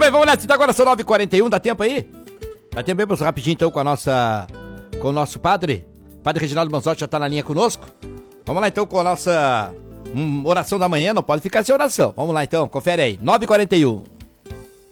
bem, vamos nessa. Então agora são 9h41, dá tempo aí? Dá tempo aí, professor, rapidinho então com o nosso padre. Padre Reginaldo Manzotti já tá na linha conosco. Vamos lá então com a nossa oração da manhã, não pode ficar sem oração. Vamos lá então, confere aí, 9h41.